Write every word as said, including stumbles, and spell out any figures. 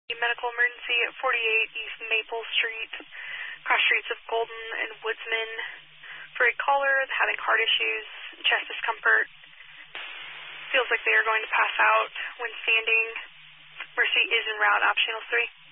Medical emergency at forty-eight East Maple Street, cross streets of Golden and Woodsman, for a caller having heart issues, chest discomfort. Feels like they are going to pass out when standing. Mercy is en route, optional three.